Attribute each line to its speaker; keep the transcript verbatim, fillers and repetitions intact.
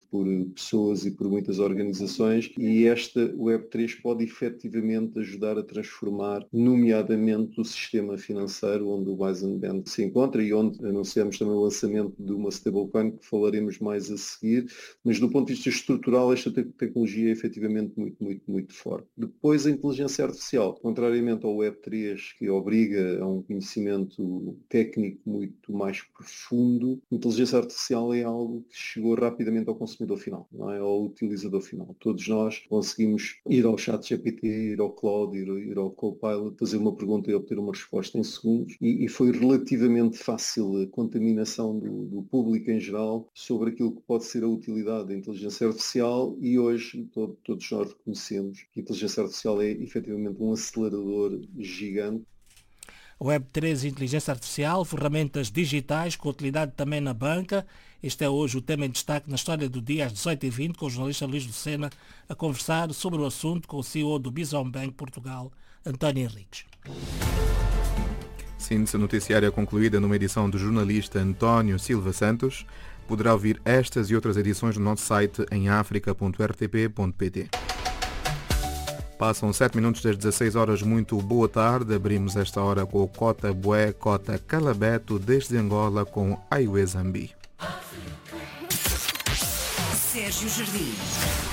Speaker 1: por pessoas e por muitas organizações, e esta web três pode efetivamente ajudar a transformar, nomeadamente, o sistema financeiro onde o Bison Band se encontra e onde anunciamos também o lançamento de uma stablecoin que falaremos mais a seguir, mas do ponto de vista estrutural esta te- tecnologia é efetivamente muito, muito, muito forte. Depois a inteligência artificial, contrariamente ao web três que obriga a um conhecimento técnico muito mais profundo, a inteligência artificial é algo que chegou rapidamente ao consumidor final, não é? Ao utilizador final. Todos nós conseguimos ir ao chat G P T, ir ao Cloud, ir, ir ao Copilot, fazer uma pergunta e obter uma resposta em segundos, e, e foi relativamente fácil a contaminação do, do público em geral sobre aquilo que pode ser a utilidade da inteligência artificial, e hoje todo, todos nós reconhecemos que a inteligência artificial é efetivamente um acelerador gigante.
Speaker 2: web três e inteligência artificial, ferramentas digitais com utilidade também na banca. Este é hoje o tema em destaque na História do Dia, às dezoito e vinte, com o jornalista Luís Lucena a conversar sobre o assunto com o C E O do Bison Bank Portugal, António Henriques.
Speaker 3: Síntese noticiária concluída numa edição do jornalista António Silva Santos. Poderá ouvir estas e outras edições no nosso site em africa ponto r t p ponto p t. Passam sete minutos das dezasseis horas. Muito boa tarde. Abrimos esta hora com o Cota Bué, Cota Calabeto, desde Angola, com Aiwe Zambi.
Speaker 4: Sérgio Jardim.